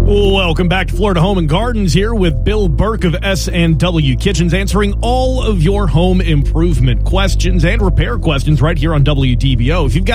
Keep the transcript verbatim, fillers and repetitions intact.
Welcome back to Florida Home and Gardens here with Bill Burke of S and W Kitchens, answering all of your home improvement questions and repair questions right here on W D B O. If you've got